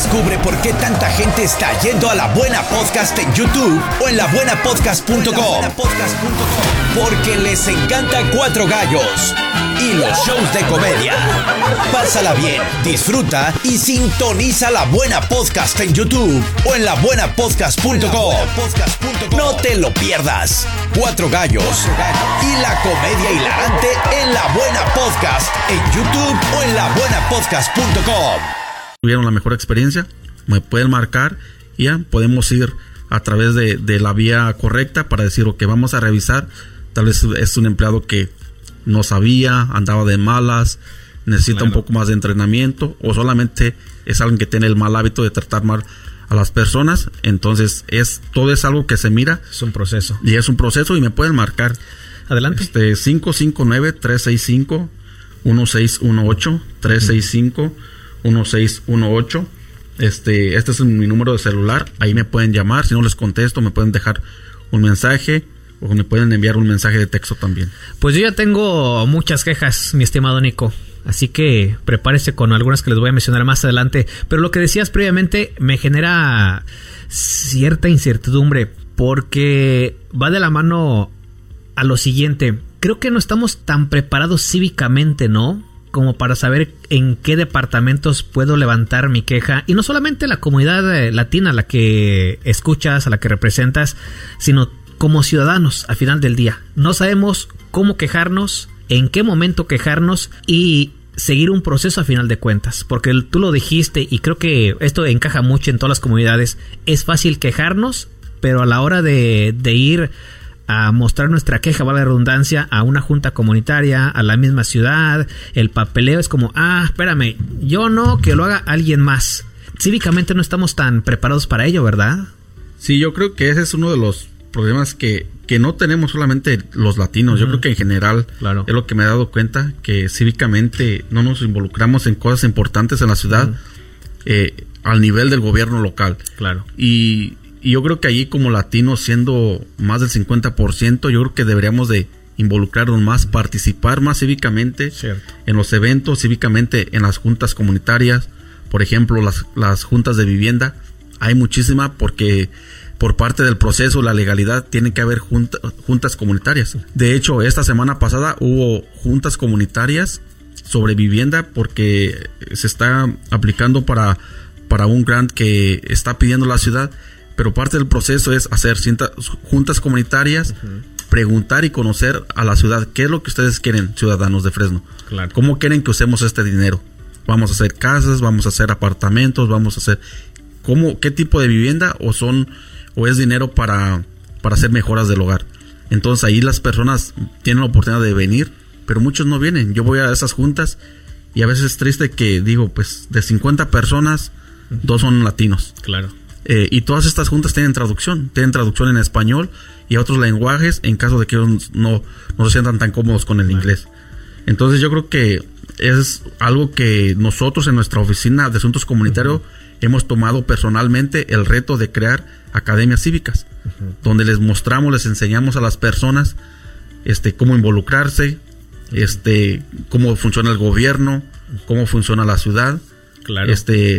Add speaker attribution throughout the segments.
Speaker 1: Descubre por qué tanta gente está yendo a La Buena Podcast en YouTube o en labuenapodcast.com. Porque les encanta Cuatro Gallos y los shows de comedia. Pásala bien, disfruta y sintoniza La Buena Podcast en YouTube o en labuenapodcast.com. No te lo pierdas. Cuatro Gallos y la comedia hilarante en La Buena Podcast en YouTube o en labuenapodcast.com.
Speaker 2: Tuvieron la mejor experiencia, me pueden marcar y ya podemos ir a través de la vía correcta para decir, ok, vamos a revisar, tal vez es un empleado que no sabía, andaba de malas, necesita un poco más de entrenamiento, o solamente es alguien que tiene el mal hábito de tratar mal a las personas. Entonces todo es algo que se mira.
Speaker 3: Es un proceso.
Speaker 2: Y es un proceso y me pueden marcar.
Speaker 3: Adelante.
Speaker 2: 559-365-1618, 365-1618. Este es mi número de celular. Ahí me pueden llamar. Si no les contesto, me pueden dejar un mensaje o me pueden enviar un mensaje de texto también.
Speaker 3: Pues yo ya tengo muchas quejas, mi estimado Nico. Así que prepárese con algunas que les voy a mencionar más adelante. Pero lo que decías previamente me genera cierta incertidumbre, porque va de la mano a lo siguiente. Creo que no estamos tan preparados cívicamente, ¿no?, como para saber en qué departamentos puedo levantar mi queja. Y no solamente la comunidad latina a la que escuchas, a la que representas, sino como ciudadanos al final del día. No sabemos cómo quejarnos, en qué momento quejarnos y seguir un proceso a final de cuentas. Porque tú lo dijiste y creo que esto encaja mucho en todas las comunidades. Es fácil quejarnos, pero a la hora de ir a mostrar nuestra queja, vale la redundancia, a una junta comunitaria, a la misma ciudad, el papeleo es como, espérame, yo no, que lo haga alguien más. Cívicamente no estamos tan preparados para ello, ¿verdad?
Speaker 2: Sí, yo creo que ese es uno de los problemas que no tenemos solamente los latinos. Yo creo que en general es lo que me he dado cuenta, que cívicamente no nos involucramos en cosas importantes en la ciudad al nivel del gobierno local.
Speaker 3: Claro.
Speaker 2: Y yo creo que allí como latinos, siendo más del 50%, yo creo que deberíamos de involucrarnos más, participar más cívicamente en los eventos, cívicamente en las juntas comunitarias. Por ejemplo, las juntas de vivienda. Hay muchísima, porque por parte del proceso, la legalidad, tiene que haber juntas comunitarias. De hecho, esta semana pasada hubo juntas comunitarias sobre vivienda, porque se está aplicando para un grant que está pidiendo la ciudad. Pero parte del proceso es hacer juntas comunitarias, preguntar y conocer a la ciudad qué es lo que ustedes quieren, ciudadanos de Fresno.
Speaker 3: Claro.
Speaker 2: ¿Cómo quieren que usemos este dinero? ¿Vamos a hacer casas? ¿Vamos a hacer apartamentos? ¿Vamos a hacer qué tipo de vivienda? ¿O es dinero para hacer mejoras del hogar? Entonces ahí las personas tienen la oportunidad de venir, pero muchos no vienen. Yo voy a esas juntas y a veces es triste que digo, pues de 50 personas, 2 son latinos.
Speaker 3: Claro.
Speaker 2: Y todas estas juntas tienen traducción en español y a otros lenguajes, en caso de que ellos no se sientan tan cómodos con el inglés. Entonces yo creo que es algo que nosotros en nuestra oficina de asuntos comunitarios hemos tomado personalmente el reto de crear academias cívicas, donde les enseñamos a las personas cómo involucrarse, cómo funciona el gobierno, cómo funciona la ciudad.
Speaker 3: Claro.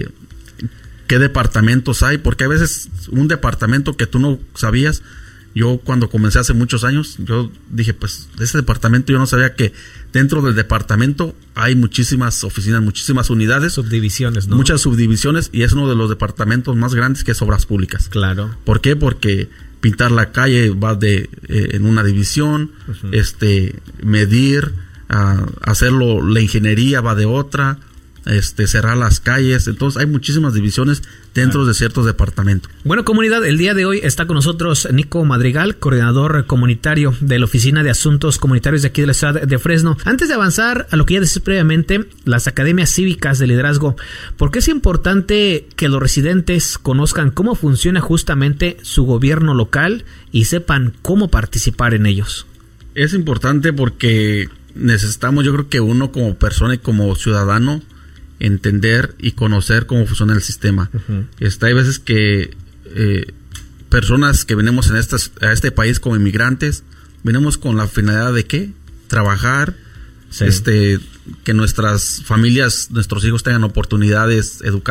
Speaker 2: Qué departamentos hay, porque a veces un departamento que tú no sabías, yo cuando comencé hace muchos años, yo dije, pues de ese departamento yo no sabía que dentro del departamento hay muchísimas oficinas, muchísimas unidades,
Speaker 3: subdivisiones, ¿no?
Speaker 2: Muchas subdivisiones, y es uno de los departamentos más grandes, que es obras públicas.
Speaker 3: Claro.
Speaker 2: ¿Por qué? Porque pintar la calle va en una división, medir, hacerlo, la ingeniería va de otra, cerrar las calles. Entonces hay muchísimas divisiones dentro de ciertos departamentos.
Speaker 3: Bueno, comunidad, el día de hoy está con nosotros Nico Madrigal, coordinador comunitario de la Oficina de Asuntos Comunitarios de aquí de la ciudad de Fresno. Antes de avanzar a lo que ya decía previamente, las academias cívicas de liderazgo, ¿por qué es importante que los residentes conozcan cómo funciona justamente su gobierno local y sepan cómo participar en ellos?
Speaker 2: Es importante porque necesitamos, yo creo que uno como persona y como ciudadano, entender y conocer cómo funciona el sistema. Hay veces que personas que venimos a este país como inmigrantes, venimos con la finalidad de ¿qué? Trabajar, que nuestras familias, nuestros hijos tengan oportunidades educativas,